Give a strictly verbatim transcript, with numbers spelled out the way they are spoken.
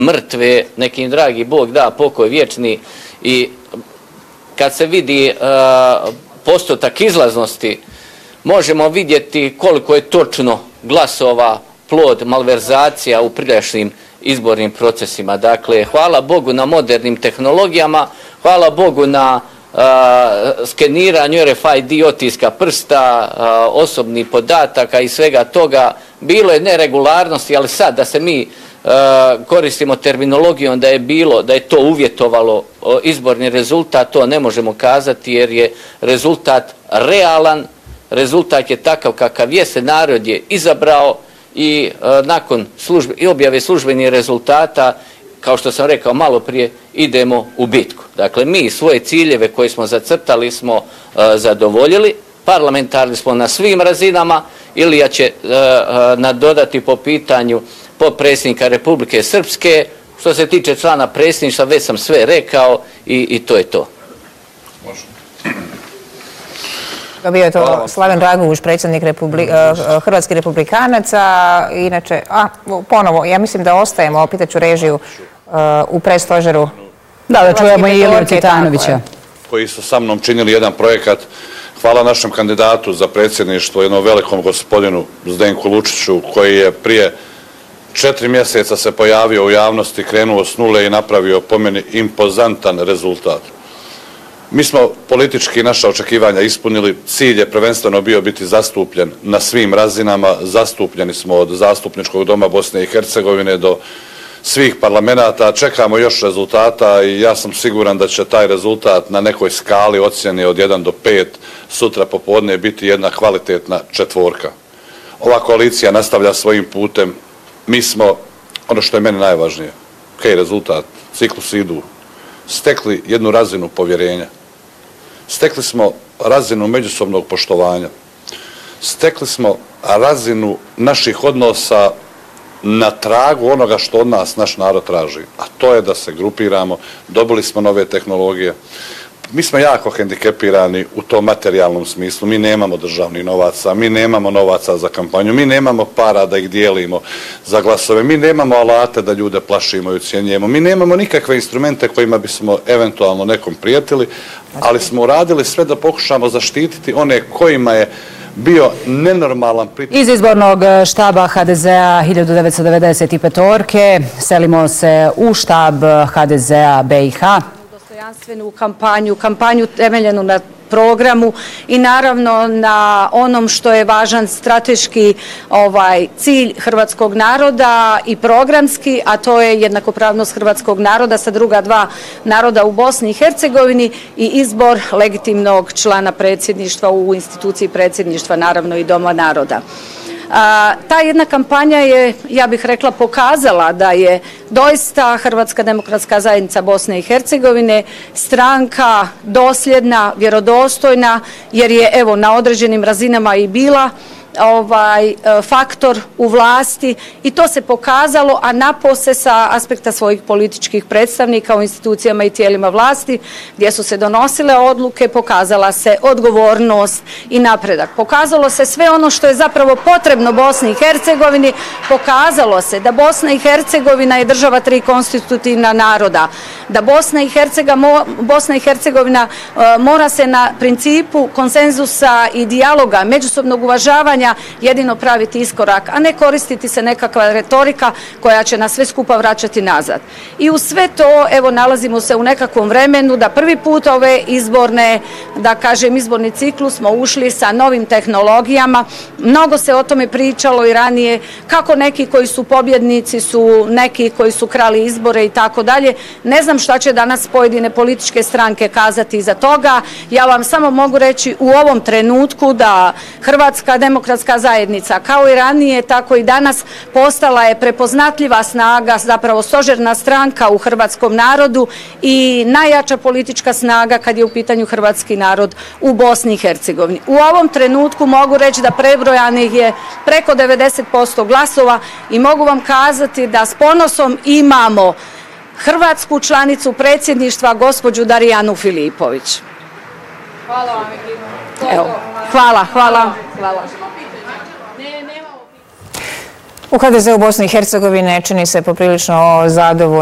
mrtve, nekim dragi Bog da pokoj vječni, i kad se vidi postotak izlaznosti, možemo vidjeti koliko je točno glasova plod malverzacija u prijašnjim izbornim procesima. Dakle, hvala Bogu na modernim tehnologijama, hvala Bogu na a, skeniranju R F I D otiska prsta, a, osobnih podataka i svega toga. Bilo je neregularnosti, ali sad da se mi a, koristimo terminologijom da je bilo, da je to uvjetovalo a, izborni rezultat, to ne možemo kazati jer je rezultat realan, rezultat je takav kakav je, se narod je izabrao i a, nakon službe, i objave službenih rezultata, kao što sam rekao malo prije, idemo u bitku. Dakle, mi svoje ciljeve koje smo zacrtali smo a, zadovoljili, parlamentarni smo na svim razinama. Ilija će a, a, nadodati po pitanju potpredsjednika Republike Srpske. Što se tiče člana predsjedništva, već sam sve rekao i, i to je to. Može. Bio je to Slaven Draguš, predsjednik Republi, uh, Hrvatskih republikanaca. Inače, a, ponovo, ja mislim da ostajemo, pitaću režiju, uh, u predstožeru. Da, da čujemo i Iliju Cvjetanovića. Koji su sa mnom činili jedan projekat. Hvala našem kandidatu za predsjedništvo, jednom velikom gospodinu Zdenku Lučiću, koji je prije četiri mjeseca se pojavio u javnosti, krenuo s nule i napravio po meni impozantan rezultat. Mi smo politički naša očekivanja ispunili, cilj je prvenstveno bio biti zastupljen na svim razinama, zastupljeni smo od zastupničkog doma Bosne i Hercegovine do svih parlamenta, čekamo još rezultata i ja sam siguran da će taj rezultat na nekoj skali ocjene od jedan do pet sutra popodne biti jedna kvalitetna četvorka. Ova koalicija nastavlja svojim putem, mi smo, ono što je meni najvažnije, ok, rezultat, ciklus idu, stekli jednu razinu povjerenja. Stekli smo razinu međusobnog poštovanja. Stekli smo razinu naših odnosa na tragu onoga što od nas naš narod traži. A to je da se grupiramo, dobili smo nove tehnologije. Mi smo jako hendikepirani u tom materijalnom smislu. Mi nemamo državnih novaca, mi nemamo novaca za kampanju, mi nemamo para da ih dijelimo za glasove, mi nemamo alate da ljude plašimo i ucijenjujemo, mi nemamo nikakve instrumente kojima bismo eventualno nekom prijetili, ali smo uradili sve da pokušamo zaštititi one kojima je bio nenormalan pritisak. Iz izbornog štaba H D Z-a hiljadu devetsto devedeset pet. selimo se u štab H D Z-a B i H. Dostojanstvenu kampanju, kampanju temeljenu na programu i naravno na onom što je važan strateški ovaj, cilj hrvatskog naroda i programski, a to je jednakopravnost hrvatskog naroda sa druga dva naroda u Bosni i Hercegovini i izbor legitimnog člana predsjedništva u instituciji predsjedništva, naravno i Doma naroda. A, ta jedna kampanja je, ja bih rekla, pokazala da je doista Hrvatska demokratska zajednica Bosne i Hercegovine stranka dosljedna, vjerodostojna, jer je evo na određenim razinama i bila ovaj faktor u vlasti i to se pokazalo, a napose sa aspekta svojih političkih predstavnika u institucijama i tijelima vlasti gdje su se donosile odluke, pokazala se odgovornost i napredak. Pokazalo se sve ono što je zapravo potrebno Bosni i Hercegovini, pokazalo se da Bosna i Hercegovina je država tri konstitutivna naroda, da Bosna i Hercegovina, Bosna i Hercegovina mora se na principu konsenzusa i dijaloga, međusobnog uvažavanja jedino praviti iskorak, a ne koristiti se nekakva retorika koja će nas sve skupa vraćati nazad. I u sve to, evo, nalazimo se u nekakvom vremenu da prvi put ove izborne, da kažem, izborni ciklus smo ušli sa novim tehnologijama. Mnogo se o tome pričalo i ranije, kako neki koji su pobjednici su neki koji su krali izbore i tako dalje. Ne znam šta će danas pojedine političke stranke kazati iza toga. Ja vam samo mogu reći u ovom trenutku da Hrvatska demokratska zajednica, kao i ranije, tako i danas, postala je prepoznatljiva snaga, zapravo stožerna stranka u hrvatskom narodu i najjača politička snaga kad je u pitanju hrvatski narod u Bosni i Hercegovini. U ovom trenutku mogu reći da prebrojanih je preko devedeset posto glasova i mogu vam kazati da s ponosom imamo hrvatsku članicu predsjedništva, gospođu Darijanu Filipović. Hvala vam. Evo, hvala, hvala. Hvala. U ha de zeu Bosne i Hercegovine čini se poprilično zadovoljno